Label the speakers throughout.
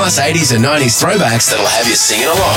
Speaker 1: plus 80s and 90s throwbacks that'll have you singing along.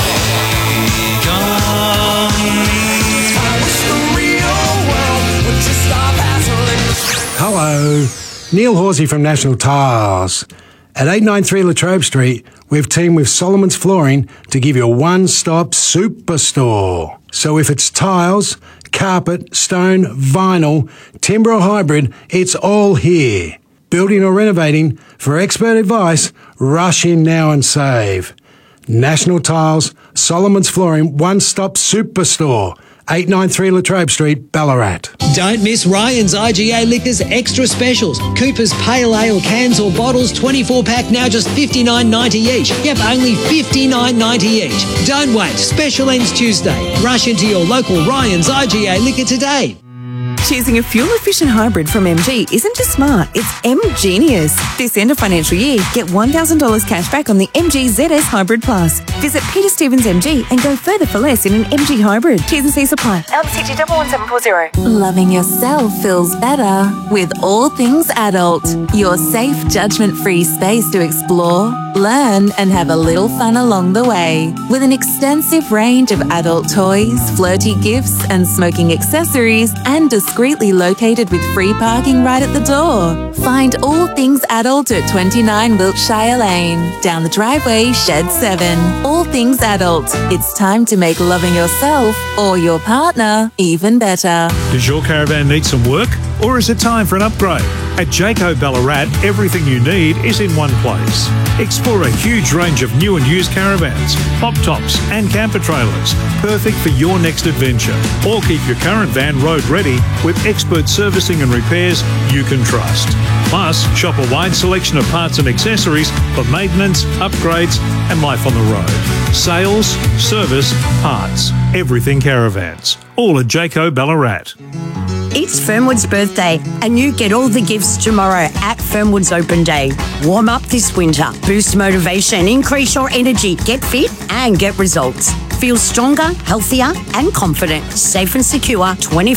Speaker 2: Hello, Neil Horsey from National Tiles. At 893 Latrobe Street, we've teamed with Solomon's Flooring to give you a one-stop superstore. So if it's tiles, carpet, stone, vinyl, timber or hybrid, it's all here. Building or renovating, for expert advice, rush in now and save. National Tiles, Solomon's Flooring, one-stop superstore. 893 Latrobe Street, Ballarat.
Speaker 3: Don't miss Ryan's IGA Liquors Extra Specials. Cooper's Pale Ale cans or bottles, 24-pack, now just $59.90 each. Yep, only $59.90 each. Don't wait. Special ends Tuesday. Rush into your local Ryan's IGA Liquor today.
Speaker 4: Choosing a fuel-efficient hybrid from MG isn't just smart, it's M-genius. This end of financial year, get $1,000 cash back on the MG ZS Hybrid Plus. Visit Peter Stevens MG and go further for less in an MG Hybrid. T's and C's apply. LBCG 11740. Loving yourself feels better with all things adult. Your safe, judgment-free space to explore, learn and have a little fun along the way. With an extensive range of adult toys, flirty gifts and smoking accessories, and discreetly located with free parking right at the door. Find all things adult at 29 Wiltshire Lane. Down the driveway, Shed 7. All things adult. It's time to make loving yourself or your partner even better.
Speaker 5: Does your caravan need some work, or is it time for an upgrade? At Jayco Ballarat, everything you need is in one place. Explore a huge range of new and used caravans, pop tops and camper trailers, perfect for your next adventure. Or keep your current van road ready with expert servicing and repairs you can trust. Plus, shop a wide selection of parts and accessories for maintenance, upgrades and life on the road. Sales, service, parts, everything caravans. All at Jayco Ballarat.
Speaker 6: It's Fernwood's birthday and you get all the gifts tomorrow at Fernwood's Open Day. Warm up this winter, boost motivation, increase your energy, get fit and get results. Feel stronger, healthier and confident. Safe and secure,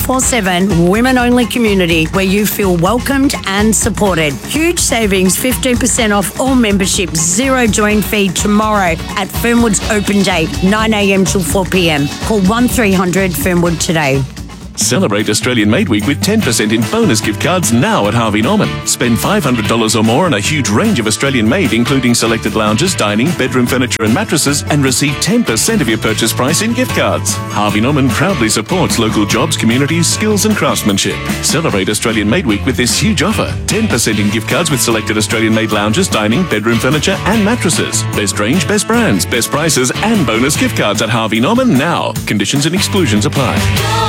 Speaker 6: 24/7, women-only community where you feel welcomed and supported. Huge savings, 15% off all membership, zero join fee tomorrow at Fernwood's Open Day, 9 a.m. till 4 p.m. Call 1300 Fernwood today.
Speaker 7: Celebrate Australian Made Week with 10% in bonus gift cards now at Harvey Norman. Spend $500 or more on a huge range of Australian made, including selected lounges, dining, bedroom furniture and mattresses, and receive 10% of your purchase price in gift cards. Harvey Norman proudly supports local jobs, communities, skills and craftsmanship. Celebrate Australian Made Week with this huge offer. 10% in gift cards with selected Australian made lounges, dining, bedroom furniture and mattresses. Best range, best brands, best prices and bonus gift cards at Harvey Norman now. Conditions and exclusions apply.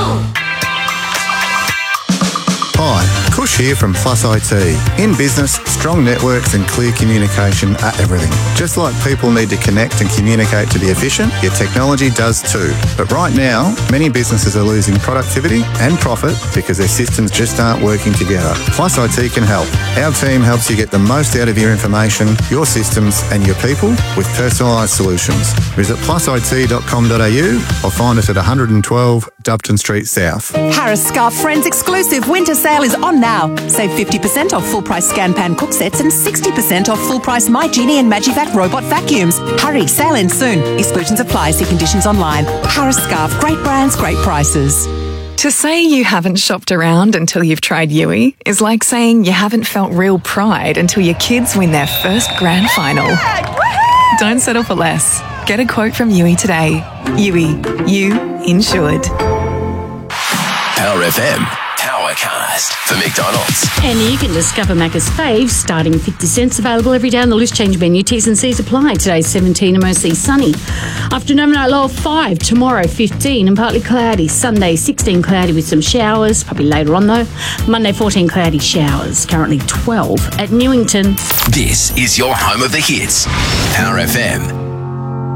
Speaker 8: Hi, Kush here from Plus IT. In business, strong networks and clear communication are everything. Just like people need to connect and communicate to be efficient, your technology does too. But right now, many businesses are losing productivity and profit because their systems just aren't working together. Plus IT can help. Our team helps you get the most out of your information, your systems and your people with personalised solutions. Visit plusit.com.au or find us at 112 Dupton Street South.
Speaker 9: Harris Scarf Friends exclusive winter sale is on now. Save 50% off full price Scan Pan cook sets and 60% off full price My Genie and Magivac robot vacuums. Hurry, sale ends soon. Exclusions apply. See conditions online. Harris Scarf, great brands, great prices.
Speaker 10: To say you haven't shopped around until you've tried Yui is like saying you haven't felt real pride until your kids win their first grand final. Don't settle for less. Get a quote from Yui today. Yui, you insured.
Speaker 1: Power FM, Powercast for McDonald's.
Speaker 11: And you can discover Macca's faves starting 50 cents, available every day on the loose change menu. T's and C's apply. Today 17 and mostly sunny. Afternoon overnight low of 5. Tomorrow 15 and partly cloudy. Sunday 16 cloudy with some showers, probably later on though. Monday 14 cloudy showers. Currently 12 at Newington.
Speaker 1: This is your home of the hits. Power FM.